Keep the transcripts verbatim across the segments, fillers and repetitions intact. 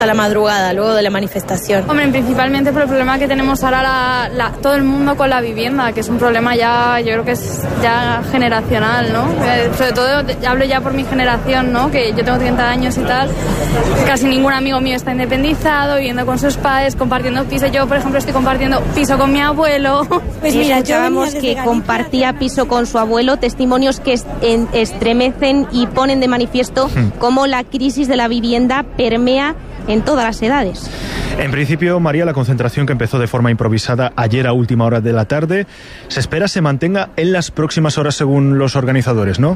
a la madrugada, luego de la manifestación. Hombre, principalmente por el problema que tenemos ahora la, la, todo el mundo con la vivienda, que es un problema ya, yo creo que es ya generacional, ¿no? Eh, sobre todo, hablo ya por mi generación, ¿no? Que yo tengo treinta años y tal, casi ningún amigo mío está independizado, viviendo con sus padres, compartiendo piso. Yo, por ejemplo, estoy compartiendo piso con mi abuelo. Pues mira, escuchábamos que compartía piso con su abuelo, testimonios que estremecen y ponen de manifiesto cómo la crisis de la vivienda permea en todas las edades. En principio, María, la concentración que empezó de forma improvisada ayer a última hora de la tarde, se espera se mantenga en las próximas horas según los organizadores, ¿no?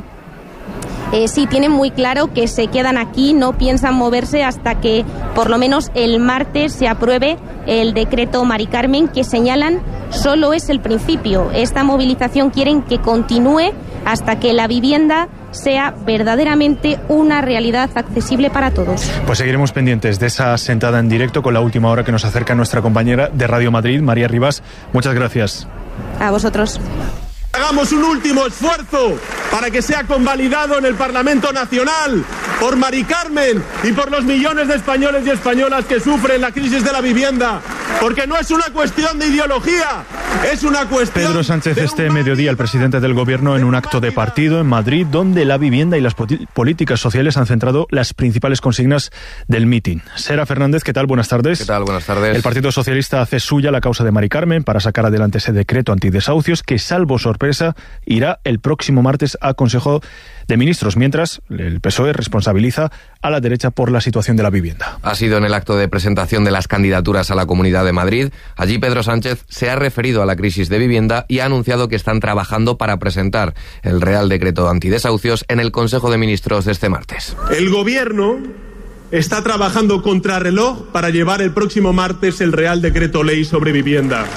Eh, sí, tienen muy claro que se quedan aquí, no piensan moverse hasta que por lo menos el martes se apruebe el decreto Mari Carmen, que señalan solo es el principio. Esta movilización quieren que continúe hasta que la vivienda sea verdaderamente una realidad accesible para todos. Pues seguiremos pendientes de esa sentada en directo con la última hora que nos acerca nuestra compañera de Radio Madrid, María Rivas. Muchas gracias. A vosotros. Hagamos un último esfuerzo para que sea convalidado en el Parlamento Nacional por Mari Carmen y por los millones de españoles y españolas que sufren la crisis de la vivienda, porque no es una cuestión de ideología, es una cuestión... Pedro Sánchez este mediodía, el presidente del Gobierno, en un acto de partido en Madrid, donde la vivienda y las políticas sociales han centrado las principales consignas del mitin. Sera Fernández, ¿qué tal? Buenas tardes. ¿Qué tal? Buenas tardes. El Partido Socialista hace suya la causa de Mari Carmen para sacar adelante ese decreto antidesahucios que, salvo sorpresa, irá el próximo martes a Consejo de Ministros, mientras el P S O E responsabiliza a la derecha por la situación de la vivienda. Ha sido en el acto de presentación de las candidaturas a la Comunidad de Madrid. Allí Pedro Sánchez se ha referido a la crisis de vivienda y ha anunciado que están trabajando para presentar el Real Decreto antidesahucios en el Consejo de Ministros de este martes. El Gobierno está trabajando contrarreloj para llevar el próximo martes el Real Decreto Ley sobre vivienda.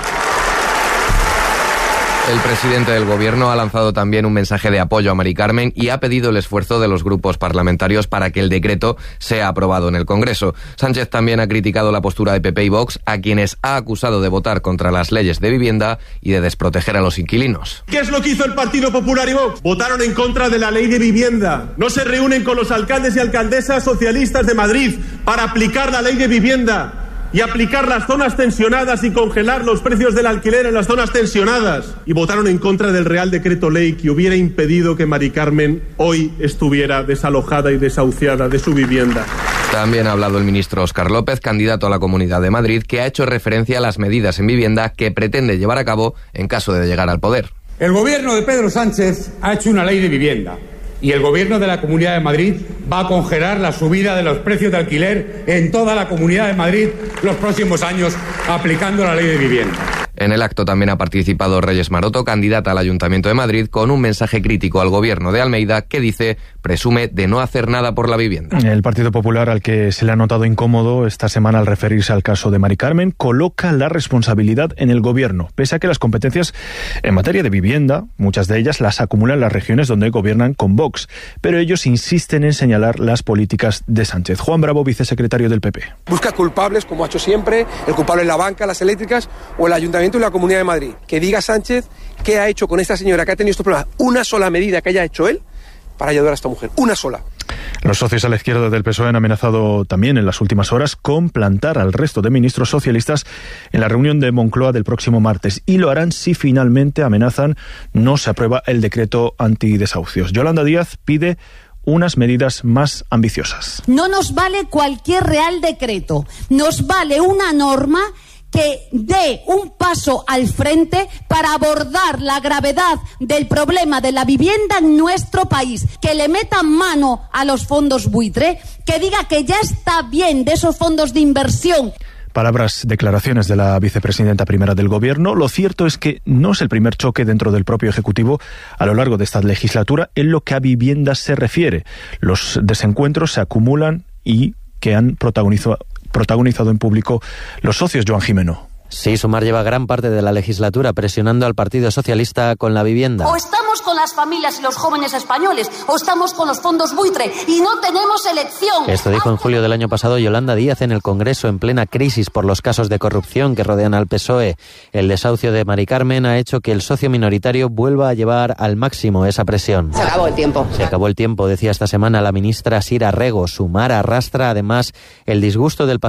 El presidente del Gobierno ha lanzado también un mensaje de apoyo a Mari Carmen y ha pedido el esfuerzo de los grupos parlamentarios para que el decreto sea aprobado en el Congreso. Sánchez también ha criticado la postura de P P y Vox, a quienes ha acusado de votar contra las leyes de vivienda y de desproteger a los inquilinos. ¿Qué es lo que hizo el Partido Popular y Vox? Votaron en contra de la ley de vivienda. No se reúnen con los alcaldes y alcaldesas socialistas de Madrid para aplicar la ley de vivienda y aplicar las zonas tensionadas y congelar los precios del alquiler en las zonas tensionadas. Y votaron en contra del Real Decreto Ley que hubiera impedido que Mari Carmen hoy estuviera desalojada y desahuciada de su vivienda. También ha hablado el ministro Óscar López, candidato a la Comunidad de Madrid, que ha hecho referencia a las medidas en vivienda que pretende llevar a cabo en caso de llegar al poder. El gobierno de Pedro Sánchez ha hecho una ley de vivienda y el gobierno de la Comunidad de Madrid va a congelar la subida de los precios de alquiler en toda la Comunidad de Madrid los próximos años, aplicando la ley de vivienda. En el acto también ha participado Reyes Maroto, candidata al Ayuntamiento de Madrid, con un mensaje crítico al gobierno de Almeida que dice presume de no hacer nada por la vivienda. El Partido Popular, al que se le ha notado incómodo esta semana al referirse al caso de Mari Carmen, coloca la responsabilidad en el gobierno, pese a que las competencias en materia de vivienda, muchas de ellas las acumulan las regiones donde gobiernan con Vox, pero ellos insisten en señalar las políticas de Sánchez. Juan Bravo, vicesecretario del P P. Busca culpables, como ha hecho siempre, el culpable es la banca, las eléctricas o el Ayuntamiento y la Comunidad de Madrid. Que diga Sánchez qué ha hecho con esta señora que ha tenido estos problemas. Una sola medida que haya hecho él para ayudar a esta mujer. Una sola. Los socios a la izquierda del P S O E han amenazado también en las últimas horas con plantar al resto de ministros socialistas en la reunión de Moncloa del próximo martes, y lo harán si finalmente, amenazan, no se aprueba el decreto antidesahucios. Yolanda Díaz pide unas medidas más ambiciosas. No nos vale cualquier real decreto, nos vale una norma que dé un paso al frente para abordar la gravedad del problema de la vivienda en nuestro país, que le metan mano a los fondos buitre, que diga que ya está bien de esos fondos de inversión. Palabras, declaraciones de la vicepresidenta primera del Gobierno. Lo cierto es que no es el primer choque dentro del propio Ejecutivo a lo largo de esta legislatura en lo que a viviendas se refiere. Los desencuentros se acumulan y que han protagonizado protagonizado en público los socios. Joan Jimeno. Sí, Sumar lleva gran parte de la legislatura presionando al Partido Socialista con la vivienda. O estamos con las familias y los jóvenes españoles, o estamos con los fondos buitre, y no tenemos elección. Esto dijo en julio del año pasado Yolanda Díaz en el Congreso, en plena crisis por los casos de corrupción que rodean al P S O E. El desahucio de Mari Carmen ha hecho que el socio minoritario vuelva a llevar al máximo esa presión. Se acabó el tiempo. Se acabó el tiempo, decía esta semana la ministra Sira Rego. Sumar arrastra además el disgusto del